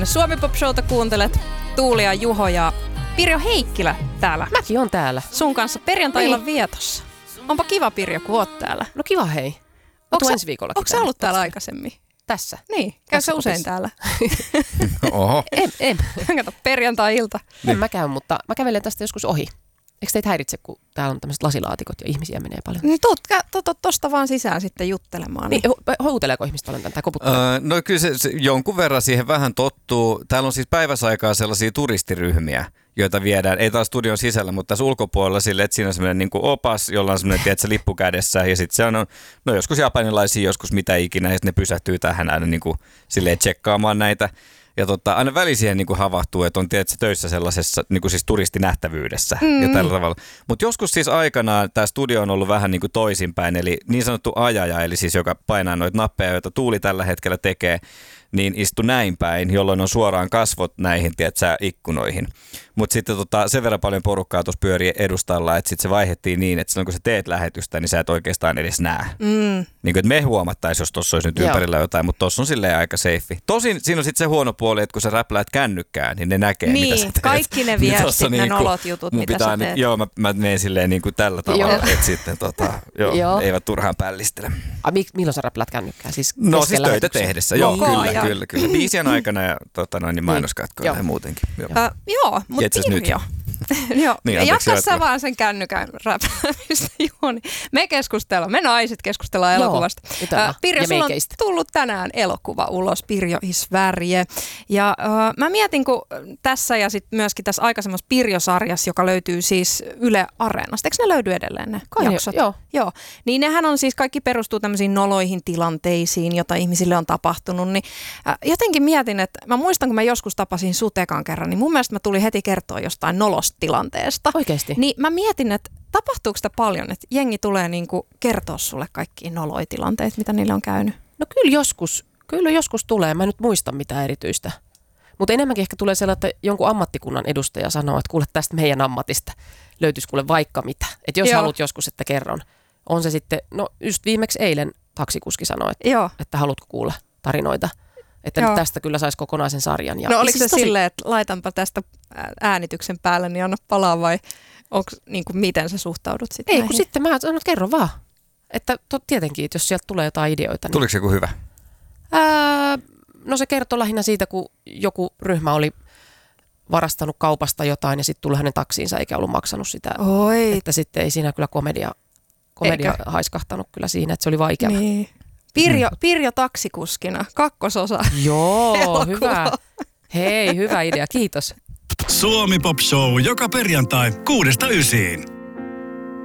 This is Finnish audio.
Suomi Pop Showta kuuntelet. Tuuli ja Juho ja Pirjo Heikkilä täällä. Mäkin on täällä. Sun kanssa perjantai-illan vietossa. Onpa kiva, Pirjo, kun oot täällä. No kiva, hei. Onko ensi viikollakin? Onko sä ollut täällä aikaisemmin? Tässä. Niin, käy sä usein täällä? Oho. En. Kato, perjantai-ilta. En mä käy, mutta mä kävelen tästä joskus ohi. Eikö teitä häiritse, kun täällä on tämmöiset lasilaatikot ja ihmisiä menee paljon? No tosta vaan sisään sitten juttelemaan. Niin, houteleeko ihmiset paljon tämän tai koputtaa? No kyllä se jonkun verran siihen vähän tottuu. Täällä on siis päiväsaikaa sellaisia turistiryhmiä, joita viedään, ei taas studion sisällä, mutta tässä ulkopuolella sille, että siinä on semmoinen niin kuin opas, jolla on semmoinen, tiedätkö, lippu kädessä, ja sitten se on, no joskus japanilaisia, joskus mitä ikinä, ja sitten ne pysähtyy tähän aina niin kuin silleen tsekkaamaan näitä. Ja aina väliin siihen niin kuin havahtuu, että on tietysti töissä sellaisessa niin kuin siis turistinähtävyydessä ja tällä tavalla. Mutta joskus siis aikanaan tämä studio on ollut vähän niin kuin toisinpäin, eli niin sanottu ajaja, eli siis joka painaa noita nappeja, joita Tuuli tällä hetkellä tekee, niin istu näin päin, jolloin on suoraan kasvot näihin, tiedätkö, ikkunoihin. Mutta sitten sen verran paljon porukkaa tuossa pyörii edustalla, että sitten se vaihdettiin niin, että silloin kun sä teet lähetystä, niin sä et oikeastaan edes näe. Niin kuin, että me huomattaisiin, jos tuossa olisi nyt ympärillä jotain, mutta tuossa on silleen aika safe. Tosin siinä on sitten se huono puoli, että kun sä räpläät kännykkään, niin ne näkee, niin, mitä sä teet. kaikki ne viestit, niin ne nolot jutut, mitä sä teet. Joo, mä menen silleen niin kuin tällä tavalla, että sitten eivät turhaan pällistele. Milloin sä räpläät kännykkään? Siis no siis töitä tehdessä, joo, kyllä. Biisien Mm. aikana ja niin mainoskatkoja ja muutenkin. Joo, mutta Pirjo. Joo, niin, jatka sä vaan sen kännykän räpäämistä, Juhani. Me keskustellaan, me naiset keskustellaan elokuvasta. Pirjo, sulla on tullut tänään elokuva ulos, Pirjo is Värje. Ja mä mietin, kun tässä ja sitten myöskin tässä aikaisemmassa Pirjo-sarjassa, joka löytyy siis Yle Areenasta. Eikö ne löydy edelleen ne jaksot? Joo. Niin nehän on siis kaikki perustuu tämmöisiin noloihin tilanteisiin, joita ihmisille on tapahtunut. Niin, jotenkin mietin, että mä muistan, kun mä joskus tapasin sut ekan kerran, niin mun mielestä mä tuli heti kertoa jostain nolosta tilanteesta. Oikeesti? Niin mä mietin, että tapahtuuko sitä paljon, että jengi tulee niinku kertoa sulle kaikkia noloja tilanteita, mitä niille on käynyt? No kyllä joskus tulee. Mä en nyt muista mitään erityistä. Mutta enemmänkin ehkä tulee sellainen, että jonkun ammattikunnan edustaja sanoo, että kuule tästä meidän ammatista löytyisi kuule vaikka mitä. Että jos haluat joskus, että kerron. On se sitten, no just viimeksi eilen taksikuski sanoi, että haluatko kuulla tarinoita. Että nyt tästä kyllä saisi kokonaisen sarjan. Ja no oliko se silleen, että laitanpa tästä äänityksen päälle, niin anna palaa vai niin kuin, miten sä suhtaudut sitten? Ei, kun sitten mä sanon, että kerro vaan. Että tietenkin, että jos sieltä tulee jotain ideoita. Niin... Tuliko se joku hyvä? No se kertoo lähinnä siitä, kun joku ryhmä oli varastanut kaupasta jotain ja sitten tuli hänen taksiinsa eikä ollut maksanut sitä. Oi. Että sitten ei siinä kyllä komedia haiskahtanut kyllä siinä, että se oli vaan ikävä. Niin. Pirjo taksikuskina, kakkososa. Joo, hyvä. Hei, hyvä idea, kiitos. Suomi Pop Show joka perjantai 6–9.